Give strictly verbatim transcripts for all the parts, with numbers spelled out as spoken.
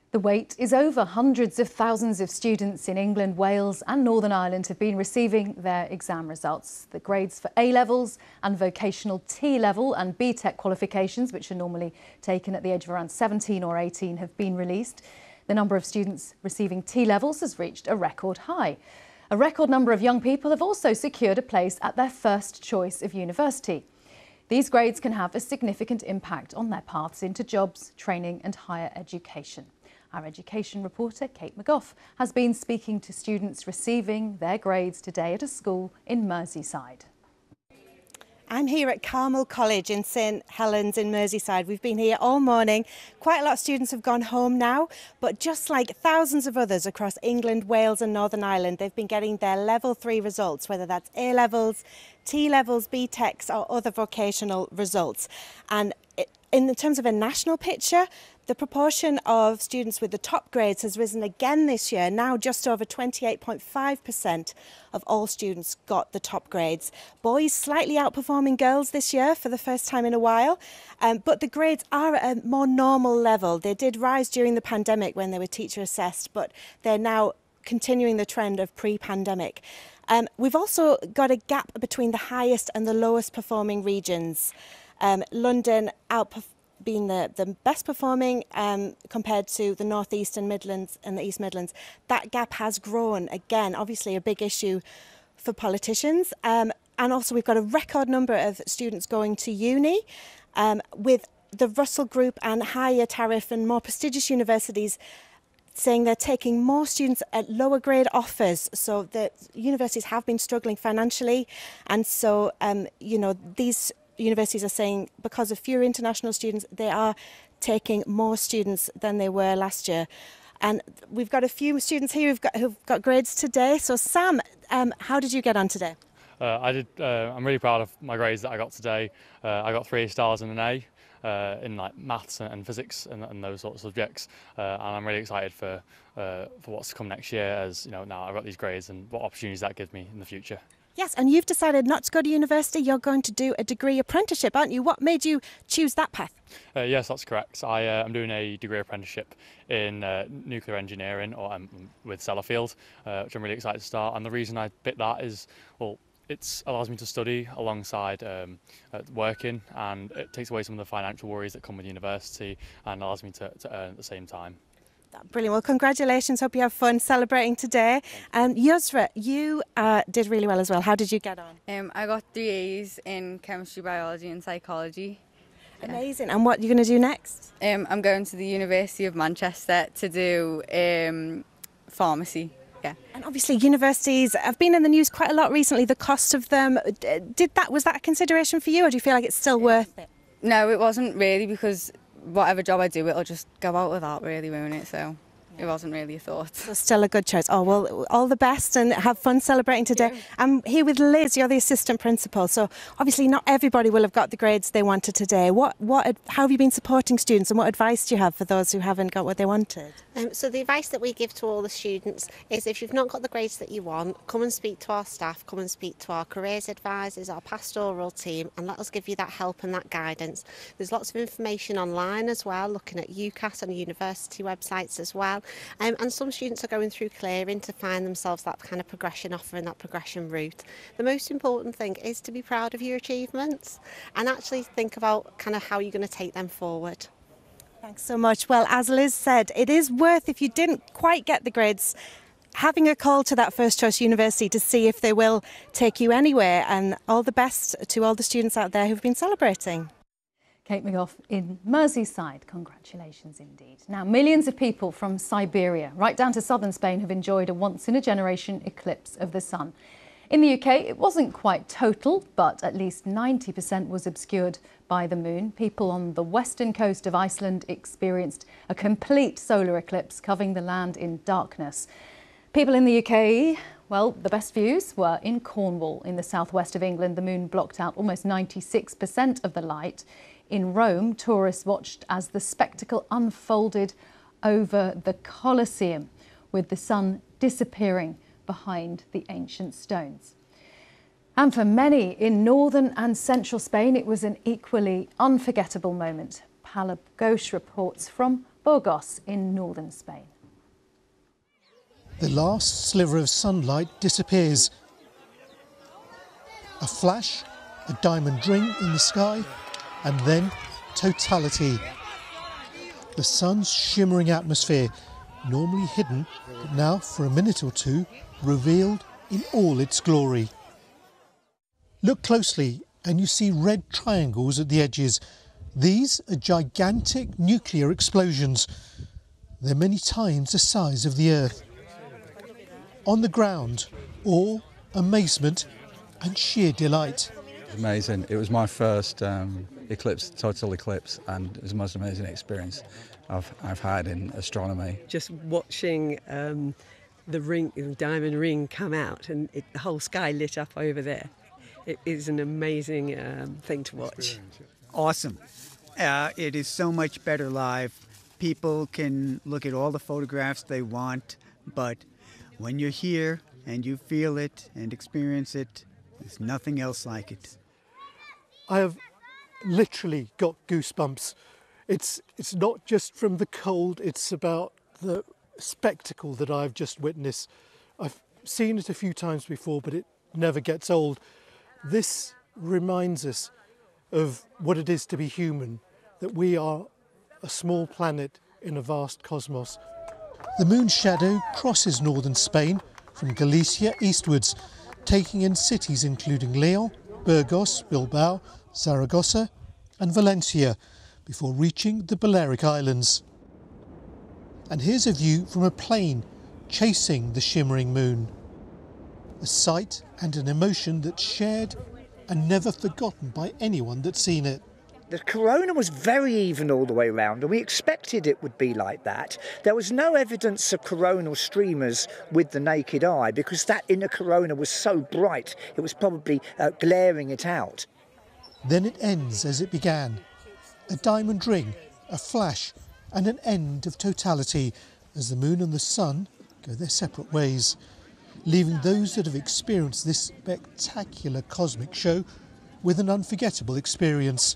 The wait is over. Hundreds of thousands of students in England, Wales and Northern Ireland have been receiving their exam results. The grades for A-levels and vocational T-level and B Tech qualifications, which are normally taken at the age of around seventeen or eighteen, have been released. The number of students receiving T-levels has reached a record high. A record number of young people have also secured a place at their first choice of university. These grades can have a significant impact on their paths into jobs, training and higher education. Our education reporter, Kate McGough, has been speaking to students receiving their grades today at a school in Merseyside. I'm here at Carmel College in St Helens in Merseyside. We've been here all morning. Quite a lot of students have gone home now, but just like thousands of others across England, Wales and Northern Ireland, they've been getting their level three results, whether that's A-levels, T-levels, B Techs or other vocational results. And in terms of a national picture, the proportion of students with the top grades has risen again this year. Now just over twenty-eight point five percent of all students got the top grades. Boys slightly outperforming girls this year for the first time in a while, um, but the grades are at a more normal level. They did rise during the pandemic when they were teacher assessed, but they're now continuing the trend of pre-pandemic. Um, we've also got a gap between the highest and the lowest performing regions. Um, London outperforming being the, the best performing um, compared to the North East and Midlands and the East Midlands. That gap has grown again, obviously a big issue for politicians. Um, and also we've got a record number of students going to uni um, with the Russell Group and higher tariff and more prestigious universities saying they're taking more students at lower grade offers. So the universities have been struggling financially. And so, um, you know, these universities are saying because of fewer international students, they are taking more students than they were last year. And we've got a few students here who've got, who've got grades today. So Sam, um, how did you get on today? Uh, I did. Uh, I'm really proud of my grades that I got today. Uh, I got three stars and an A uh, in like maths and, and physics and, and those sorts of subjects. Uh, and I'm really excited for uh, for what's to come next year. As you know, now I've got these grades and what opportunities that gives me in the future. Yes, and you've decided not to go to university, you're going to do a degree apprenticeship, aren't you? What made you choose that path? Uh, yes, that's correct. I, uh, I'm doing a degree apprenticeship in uh, nuclear engineering or um, with Sellafield, uh, which I'm really excited to start. And the reason I picked that is, well, it allows me to study alongside um, uh, working, and it takes away some of the financial worries that come with university and allows me to, to earn at the same time. Brilliant. Well, congratulations. Hope you have fun celebrating today. And um, Yusra, you uh, did really well as well. How did you get on? Um, I got three A's in chemistry, biology and psychology. Amazing. Yeah. And what are you going to do next? Um, I'm going to the University of Manchester to do um, pharmacy. Yeah. And obviously universities have been in the news quite a lot recently, the cost of them. Did that, was that a consideration for you, or do you feel like it's still worth it? No, it wasn't really, because whatever job I do, it'll just go out without really, won't it? So it wasn't really a thought. So still a good choice. Oh, well, all the best and have fun celebrating today. I'm here with Liz, you're the assistant principal. So obviously not everybody will have got the grades they wanted today. What, what, how have you been supporting students and what advice do you have for those who haven't got what they wanted? Um, so the advice that we give to all the students is if you've not got the grades that you want, come and speak to our staff, come and speak to our careers advisors, our pastoral team, and let us give you that help and that guidance. There's lots of information online as well, looking at UCAS and university websites as well. Um, and some students are going through clearing to find themselves that kind of progression offer and that progression route. The most important thing is to be proud of your achievements and actually think about kind of how you're going to take them forward. Thanks so much. Well, as Liz said, it is worth, if you didn't quite get the grades, having a call to that first choice university to see if they will take you anywhere. And all the best to all the students out there who've been celebrating. Kate McGough in Merseyside. Congratulations indeed. Now, millions of people from Siberia right down to southern Spain have enjoyed a once-in-a-generation eclipse of the sun. In the U K, it wasn't quite total, but at least ninety percent was obscured by the moon. People on the western coast of Iceland experienced a complete solar eclipse, covering the land in darkness. People in the U K, well, the best views were in Cornwall in the southwest of England. The moon blocked out almost ninety-six percent of the light. In Rome, tourists watched as the spectacle unfolded over the Colosseum, with the sun disappearing behind the ancient stones. And for many in northern and central Spain, it was an equally unforgettable moment. Pala Ghosh reports from Burgos in northern Spain. The last sliver of sunlight disappears. A flash, a diamond ring in the sky, and then totality. The sun's shimmering atmosphere, normally hidden, but now for a minute or two, revealed in all its glory. Look closely and you see red triangles at the edges. These are gigantic nuclear explosions. They're many times the size of the Earth. On the ground, awe, amazement and sheer delight. Amazing. It was my first um, eclipse, total eclipse, and it was the most amazing experience I've, I've had in astronomy. Just watching um, the ring, the diamond ring come out and it, the whole sky lit up over there. It is an amazing um, thing to watch. Awesome. Uh, it is so much better live. People can look at all the photographs they want, but when you're here and you feel it and experience it, there's nothing else like it. I have literally got goosebumps. It's, it's not just from the cold, it's about the spectacle that I've just witnessed. I've seen it a few times before, but it never gets old. This reminds us of what it is to be human, that we are a small planet in a vast cosmos. The moon's shadow crosses northern Spain from Galicia eastwards, taking in cities including Leon, Burgos, Bilbao, Zaragoza and Valencia, before reaching the Balearic Islands. And here's a view from a plane chasing the shimmering moon. A sight and an emotion that's shared and never forgotten by anyone that's seen it. The corona was very even all the way around, and we expected it would be like that. There was no evidence of coronal streamers with the naked eye because that inner corona was so bright, it was probably uh, glaring it out. Then it ends as it began. A diamond ring, a flash, and an end of totality as the moon and the sun go their separate ways, leaving those that have experienced this spectacular cosmic show with an unforgettable experience.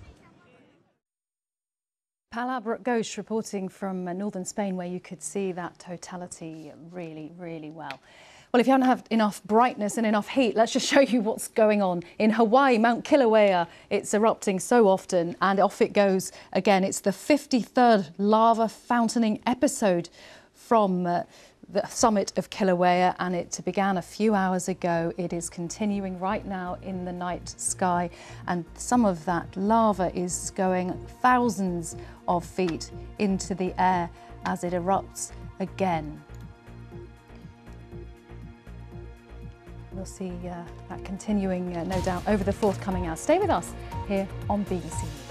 Paula Ghosh reporting from northern Spain, where you could see that totality really, really well. Well, if you haven't had enough brightness and enough heat, let's just show you what's going on in Hawaii. Mount Kilauea, it's erupting so often, and off it goes again. It's the fifty-third lava fountaining episode from uh, the summit of Kilauea, and it began a few hours ago. It is continuing right now in the night sky, and some of that lava is going thousands of feet into the air as it erupts again. We'll see uh, that continuing, uh, no doubt, over the forthcoming hours. Stay with us here on B B C News.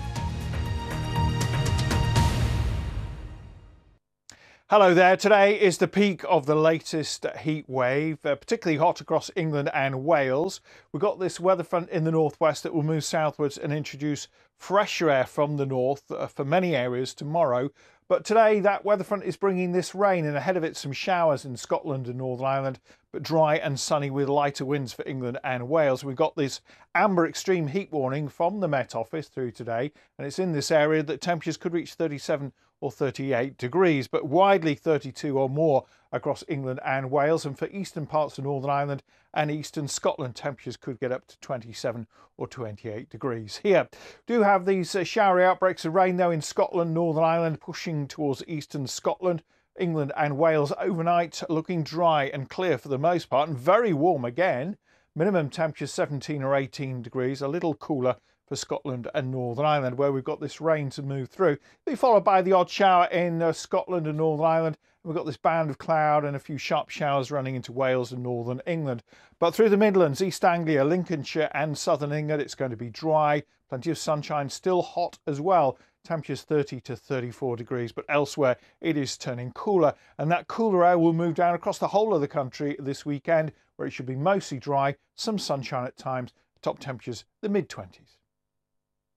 Hello there. Today is the peak of the latest heat wave, uh, particularly hot across England and Wales. We've got this weather front in the northwest that will move southwards and introduce fresher air from the north uh, for many areas tomorrow. But today that weather front is bringing this rain, and ahead of it some showers in Scotland and Northern Ireland, but dry and sunny with lighter winds for England and Wales. We've got this amber extreme heat warning from the Met Office through today, and it's in this area that temperatures could reach thirty-seven or thirty-eight degrees, but widely thirty-two or more across England and Wales, and for eastern parts of Northern Ireland and eastern Scotland temperatures could get up to twenty-seven or twenty-eight degrees. Here do have these uh, showery outbreaks of rain though in Scotland, Northern Ireland, pushing towards eastern Scotland, England and Wales overnight, looking dry and clear for the most part, and very warm again. Minimum temperatures seventeen or eighteen degrees, a little cooler for Scotland and Northern Ireland, where we've got this rain to move through. Be followed by the odd shower in uh, Scotland and Northern Ireland. We've got this band of cloud and a few sharp showers running into Wales and Northern England. But through the Midlands, East Anglia, Lincolnshire and Southern England, it's going to be dry. Plenty of sunshine, still hot as well. Temperatures thirty to thirty-four degrees, but elsewhere it is turning cooler. And that cooler air will move down across the whole of the country this weekend, where it should be mostly dry, some sunshine at times, top temperatures the mid twenties.